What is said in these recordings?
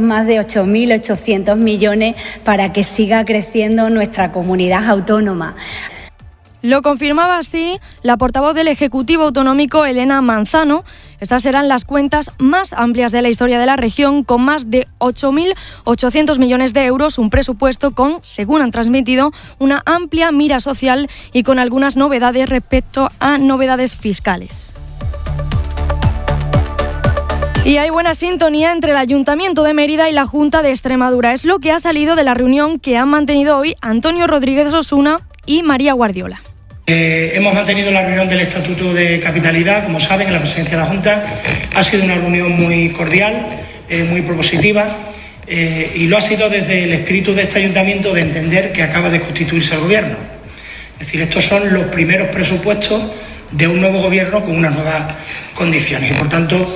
Más de 8.800 millones para que siga creciendo nuestra comunidad autónoma. Lo confirmaba así la portavoz del Ejecutivo Autonómico, Elena Manzano. Estas serán las cuentas más amplias de la historia de la región, con más de 8.800 millones de euros, un presupuesto con, según han transmitido, una amplia mira social y con algunas novedades respecto a novedades fiscales. Y hay buena sintonía entre el Ayuntamiento de Mérida y la Junta de Extremadura. Es lo que ha salido de la reunión que han mantenido hoy Antonio Rodríguez Osuna y María Guardiola. Hemos mantenido la reunión del Estatuto de Capitalidad, como saben, en la presidencia de la Junta. Ha sido una reunión muy cordial, muy propositiva, y lo ha sido desde el espíritu de este ayuntamiento de entender que acaba de constituirse el gobierno. Es decir, estos son los primeros presupuestos de un nuevo gobierno con unas nuevas condiciones. Y, por tanto,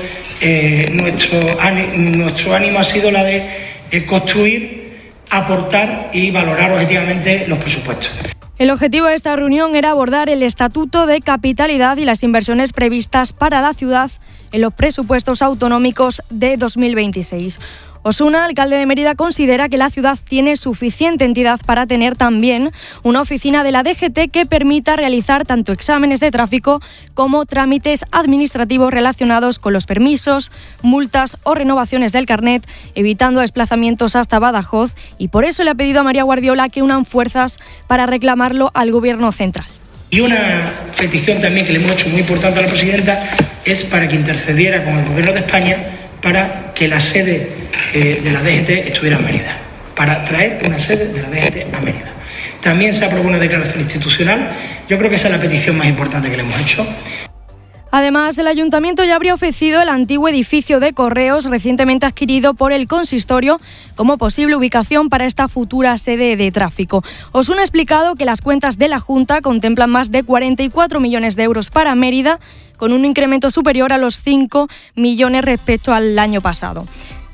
nuestro ánimo ha sido la de construir, aportar y valorar objetivamente los presupuestos. El objetivo de esta reunión era abordar el Estatuto de Capitalidad y las inversiones previstas para la ciudad en los presupuestos autonómicos de 2026. Osuna, alcalde de Mérida, considera que la ciudad tiene suficiente entidad para tener también una oficina de la DGT que permita realizar tanto exámenes de tráfico como trámites administrativos relacionados con los permisos, multas o renovaciones del carnet, evitando desplazamientos hasta Badajoz, y por eso le ha pedido a María Guardiola que unan fuerzas para reclamarlo al Gobierno central. Y una petición también que le hemos hecho muy importante a la presidenta es para que intercediera con el Gobierno de España para que la sede de la DGT estuviera en Mérida, para traer una sede de la DGT a Mérida. También se aprobó una declaración institucional. Yo creo que esa es la petición más importante que le hemos hecho. Además, el Ayuntamiento ya habría ofrecido el antiguo edificio de Correos recientemente adquirido por el Consistorio como posible ubicación para esta futura sede de tráfico. Osuna ha explicado que las cuentas de la Junta contemplan más de 44 millones de euros para Mérida, con un incremento superior a los 5 millones respecto al año pasado.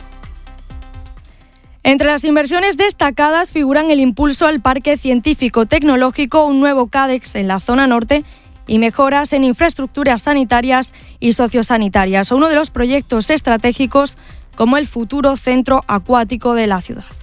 Entre las inversiones destacadas figuran el impulso al Parque Científico-Tecnológico, un nuevo CADEX en la zona norte y mejoras en infraestructuras sanitarias y sociosanitarias, uno de los proyectos estratégicos como el futuro centro acuático de la ciudad.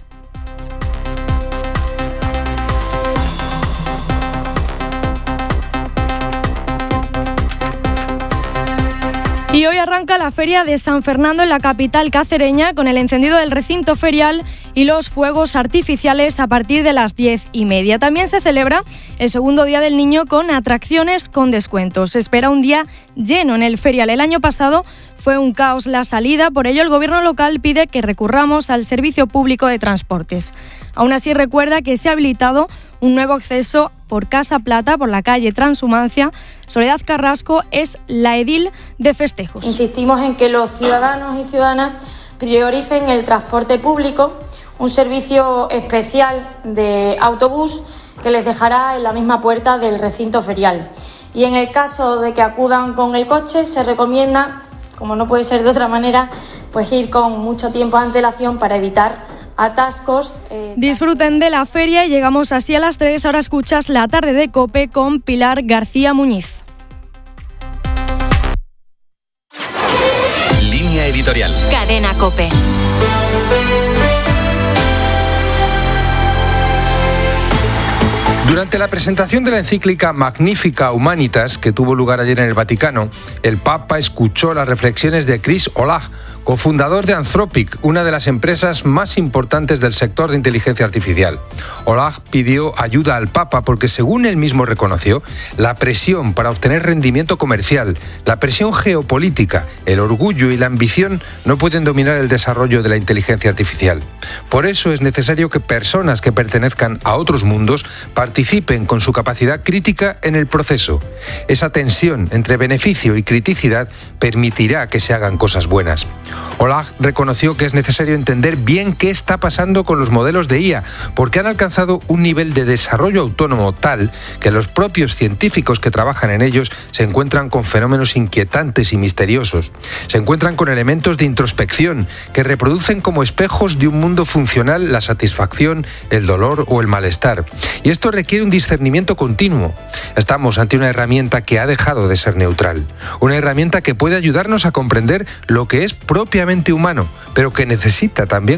Y hoy arranca la Feria de San Fernando en la capital cacereña, con el encendido del recinto ferial y los fuegos artificiales a partir de las 10:30. También se celebra el segundo Día del Niño con atracciones con descuentos. Se espera un día lleno en el ferial. El año pasado fue un caos la salida, por ello el Gobierno local pide que recurramos al Servicio Público de Transportes. Aún así, recuerda que se ha habilitado un nuevo acceso por Casa Plata, por la calle Transhumancia. Soledad Carrasco es la edil de festejos. Insistimos en que los ciudadanos y ciudadanas prioricen el transporte público, un servicio especial de autobús que les dejará en la misma puerta del recinto ferial. Y en el caso de que acudan con el coche, se recomienda, como no puede ser de otra manera, pues ir con mucho tiempo de antelación para evitar atascos. Disfruten de la feria y llegamos así a las 3. Ahora escuchas La Tarde de COPE con Pilar García Muñiz. Línea editorial. Cadena COPE. Durante la presentación de la encíclica Magnificat Humanitas, que tuvo lugar ayer en el Vaticano, el Papa escuchó las reflexiones de Chris Olah, cofundador de Anthropic, una de las empresas más importantes del sector de inteligencia artificial. Olah pidió ayuda al Papa porque, según él mismo reconoció, la presión para obtener rendimiento comercial, la presión geopolítica, el orgullo y la ambición no pueden dominar el desarrollo de la inteligencia artificial. Por eso es necesario que personas que pertenezcan a otros mundos participen con su capacidad crítica en el proceso. Esa tensión entre beneficio y criticidad permitirá que se hagan cosas buenas. Olah reconoció que es necesario entender bien qué está pasando con los modelos de IA, porque han alcanzado un nivel de desarrollo autónomo tal que los propios científicos que trabajan en ellos se encuentran con fenómenos inquietantes y misteriosos. Se encuentran con elementos de introspección que reproducen como espejos de un mundo funcional la satisfacción, el dolor o el malestar. Y esto requiere un discernimiento continuo. Estamos ante una herramienta que ha dejado de ser neutral, una herramienta que puede ayudarnos a comprender lo que es propiamente humano, pero que necesita también